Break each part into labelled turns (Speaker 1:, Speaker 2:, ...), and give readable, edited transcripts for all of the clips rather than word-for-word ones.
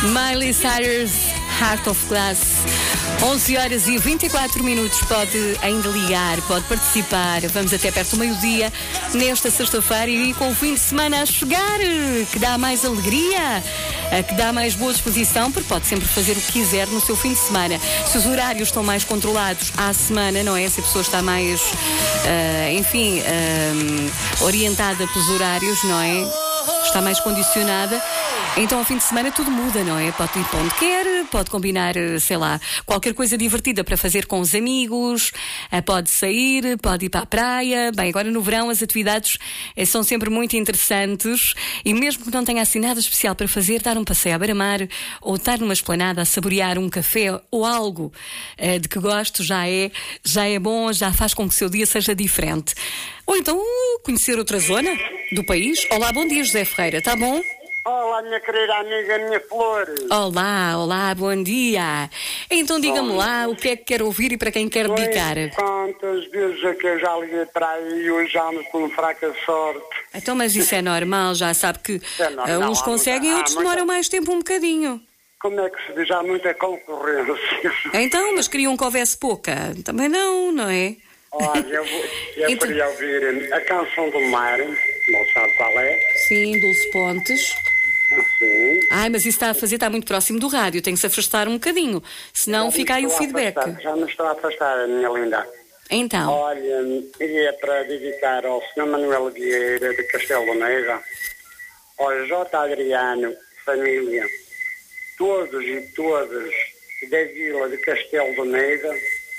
Speaker 1: Miley Cyrus, Heart of Glass. 11h24. Pode ainda ligar, pode participar. Vamos até perto do meio-dia nesta sexta-feira e com o fim de semana a chegar, que dá mais alegria, que dá mais boa disposição, porque pode sempre fazer o que quiser no seu fim de semana. Se os horários estão mais controlados à semana, não é? Se a pessoa está mais, orientada pelos horários, não é? Está mais condicionada, então ao fim de semana tudo muda, não é? Pode ir para onde quer, pode combinar, sei lá, qualquer coisa divertida para fazer com os amigos, pode sair, pode ir para a praia. Bem, agora no verão as atividades são sempre muito interessantes e mesmo que não tenha assim nada especial para fazer, dar um passeio à beira-mar ou estar numa esplanada a saborear um café ou algo de que gosto já é bom, já faz com que o seu dia seja diferente. Ou então conhecer outra zona do país. Olá, bom dia, José Ferreira, está bom?
Speaker 2: Olá, minha querida amiga, minha Flor.
Speaker 1: Olá, bom dia. Então diga-me lá o que é que quer ouvir e para quem quer dedicar.
Speaker 2: Quantas vezes é que eu já liguei para aí e hoje ando com fraca sorte.
Speaker 1: Então, mas isso é normal, já sabe que uns conseguem, outros demoram mais tempo um bocadinho.
Speaker 2: Como é que se diz? Há muita concorrência.
Speaker 1: Então, mas queriam que houvesse pouca. Também não é?
Speaker 2: Olha, eu queria ouvir a Canção do Mar, não sabe qual é?
Speaker 1: Sim, Dulce Pontes.
Speaker 2: Sim.
Speaker 1: Ai, mas isso está muito próximo do rádio, tem que se afastar um bocadinho, senão fica aí o feedback.
Speaker 2: Já me estou a afastar, minha linda.
Speaker 1: Então.
Speaker 2: Olha, e é para dedicar ao Sr. Manuel Vieira de Castelo do Meira, ao J. Adriano, família, todos e todas da vila de Castelo do Meira,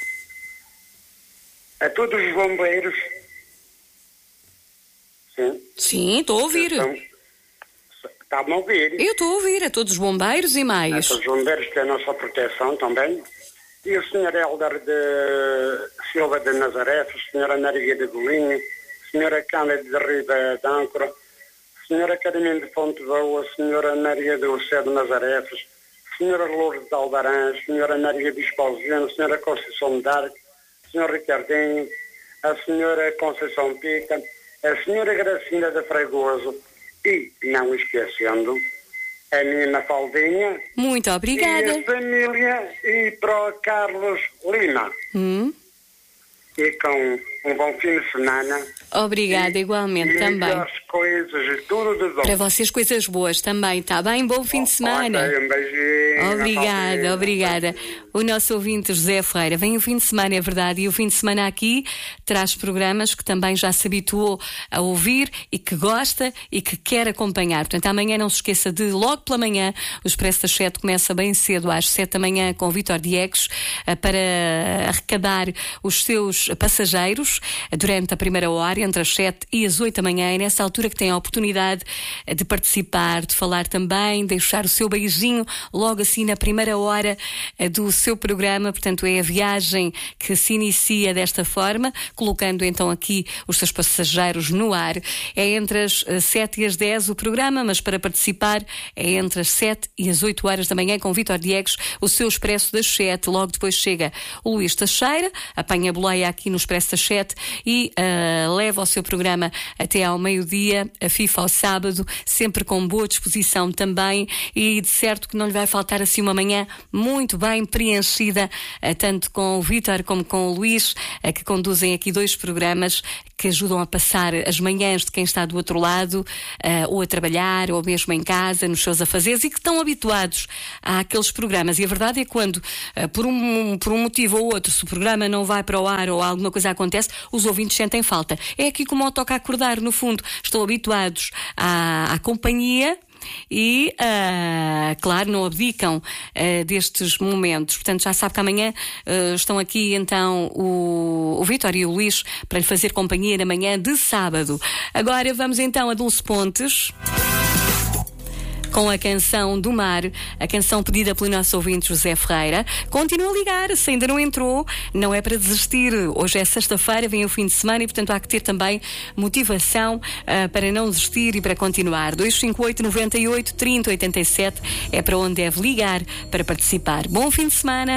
Speaker 2: a todos os bombeiros.
Speaker 1: Sim, estou a ouvir.
Speaker 2: Está-me a ouvir?
Speaker 1: Eu estou a ouvir, a todos os bombeiros e mais.
Speaker 2: A todos os bombeiros que é a nossa proteção também. E o Sr. Hélder de Silva de Nazaré, a Sra. Maria de Golinho, a Sra. Cândida de Riba de Âncora, a Sra. Carmen de Fonte Boa, a Sra. Maria de José de Nazaré, a Sra. Lourdes de Albarã, a Sra. Maria Bispauzeno, a Sra. Conceição de Arco, a Sr. Ricardinho, a Sra. Conceição Pica, a Sra. Gracinda de Fregoso e, não esquecendo, a minha Mafaldinha.
Speaker 1: Muito obrigada.
Speaker 2: E a família e para o Carlos Lima. E com um bom fim de semana.
Speaker 1: Obrigada, igualmente, também.
Speaker 2: Melhores coisas e tudo de bom.
Speaker 1: Para vocês coisas boas também, está bem? Bom fim de semana.
Speaker 2: Um beijinho.
Speaker 1: Obrigada. O nosso ouvinte José Ferreira, vem o fim de semana, é verdade, e o fim de semana aqui traz programas que também já se habituou a ouvir e que gosta e que quer acompanhar. Portanto, amanhã não se esqueça de, logo pela manhã, o Expresso das 7 começa bem cedo, às 7 da manhã, com o Vítor Diegues, para arrecadar os seus passageiros durante a primeira hora, entre as 7 e as 8 da manhã. É nessa altura que tem a oportunidade de participar, de falar também, deixar o seu beijinho logo assim na primeira hora do seu programa. Portanto, é a viagem que se inicia desta forma, colocando então aqui os seus passageiros no ar. É entre as 7 e as 10 o programa, mas para participar é entre as 7 e as 8 horas da manhã, com Vítor Diegues, o seu Expresso das 7. Logo depois chega o Luís Teixeira, apanha a boleia aqui no Expresso das 7 e leva o seu programa até ao meio-dia, a FIFA ao sábado, sempre com boa disposição também, e de certo que não lhe vai faltar assim uma manhã muito bem preenchida, tanto com o Vítor como com o Luís, que conduzem aqui dois programas que ajudam a passar as manhãs de quem está do outro lado, ou a trabalhar, ou mesmo em casa, nos seus afazeres, e que estão habituados àqueles programas. E a verdade é que quando, por um motivo ou outro, se o programa não vai para o ar ou alguma coisa acontece, os ouvintes sentem falta. É aqui como toca acordar, no fundo. Estão habituados à companhia e, claro, não abdicam destes momentos. Portanto, já sabe que amanhã estão aqui então o Vítor e o Luís para lhe fazer companhia na manhã de sábado. Agora vamos então a Dulce Pontes com a Canção do Mar, a canção pedida pelo nosso ouvinte José Ferreira. Continua a ligar, se ainda não entrou, não é para desistir. Hoje é sexta-feira, vem o fim de semana e, portanto, há que ter também motivação para não desistir e para continuar. 258-98-30-87 é para onde deve ligar para participar. Bom fim de semana.